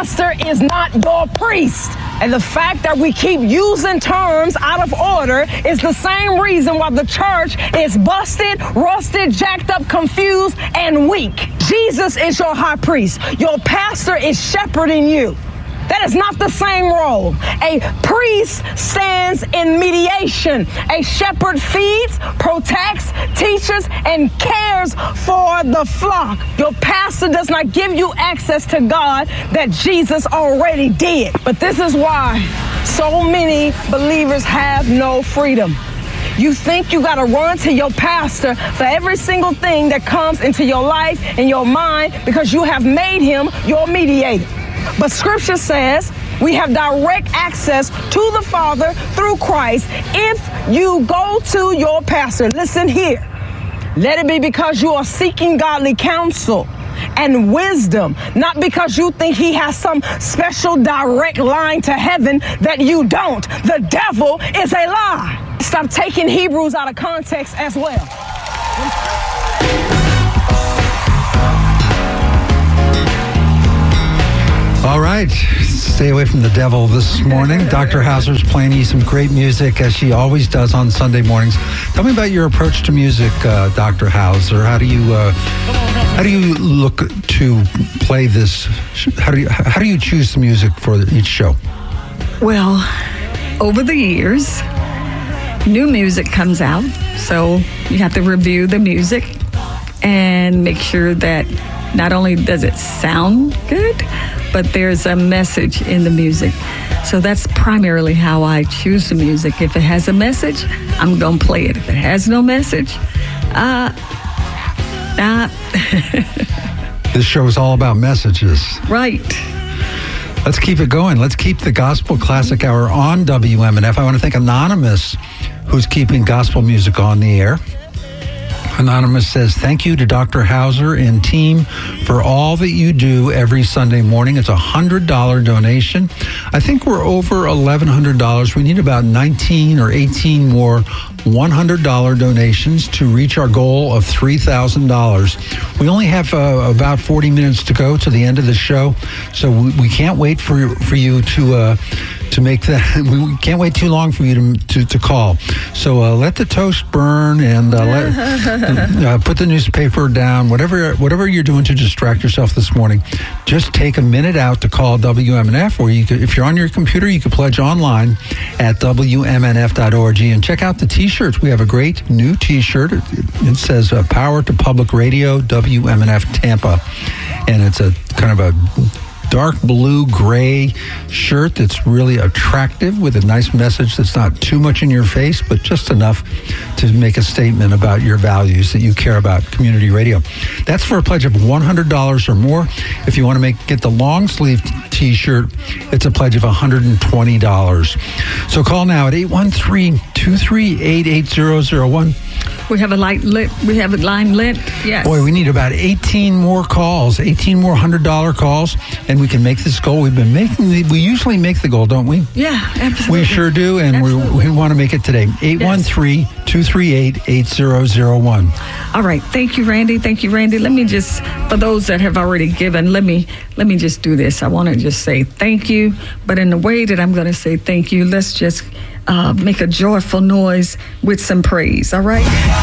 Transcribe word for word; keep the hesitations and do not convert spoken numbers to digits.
pastor is not your priest. And the fact that we keep using terms out of order is the same reason why the church is busted, rusted, jacked up, confused, and weak. Jesus is your high priest. Your pastor is shepherding you. That is not the same role. A priest stands in mediation. A shepherd feeds, protects, teaches, and cares for the flock. Your pastor does not give you access to God that Jesus already did. But this is why so many believers have no freedom. You think you got to run to your pastor for every single thing that comes into your life and your mind because you have made him your mediator. But Scripture says we have direct access to the Father through Christ if you go to your pastor. Listen here. Let it be because you are seeking godly counsel and wisdom, not because you think he has some special direct line to heaven that you don't. The devil is a lie. Stop taking Hebrews out of context as well. All right, stay away from the devil this morning. Doctor Hauser's playing you some great music, as she always does on Sunday mornings. Tell me about your approach to music, uh, Doctor Hauser. How do you uh, how do you look to play this? How do you how do you choose the music for each show? Well, over the years, new music comes out, so you have to review the music and make sure that not only does it sound good, but there's a message in the music. So that's primarily how I choose the music. If it has a message, I'm going to play it. If it has no message, uh, nah. This show is all about messages. Right. Let's keep it going. Let's keep the Gospel Classic Hour on W M N F. I want to thank Anonymous, who's keeping gospel music on the air. Anonymous says, thank you to Doctor Hauser and team for all that you do every Sunday morning. It's a one hundred dollars donation. I think we're over eleven hundred dollars. We need about nineteen or eighteen more one hundred dollars donations to reach our goal of three thousand dollars. We only have uh, about forty minutes to go to the end of the show, so we, we can't wait for, for you to... Uh, to make that, we can't wait too long for you to to, to call. So uh, let the toast burn and uh, let, uh, put the newspaper down. Whatever whatever you're doing to distract yourself this morning, just take a minute out to call W M N F, or you could, if you're on your computer, you can pledge online at W M N F dot org and check out the T-shirts. We have a great new T-shirt. It, it says uh, "Power to Public Radio, W M N F Tampa," and it's a kind of a dark blue gray shirt that's really attractive with a nice message that's not too much in your face, but just enough to make a statement about your values, that you care about community radio. That's for a pledge of one hundred dollars or more. If you want to make get the long sleeve T-shirt, it's a pledge of one hundred twenty dollars. So call now at eight one three, two three eight, eight zero zero one. We have a light lit. We have a line lit. Yes. Boy, we need about eighteen more calls, eighteen more one hundred dollars calls, and we can make this goal. We've been making the, we usually make the goal, don't we? Yeah, absolutely. We sure do, and we, we want to make it today. eight one three, two three eight, eight zero zero one. All right. Thank you, Randy. Thank you, Randy. Let me just, for those that have already given, let me let me just do this. I want to just say thank you, but in the way that I'm going to say thank you, let's just uh, make a joyful noise with some praise. All right?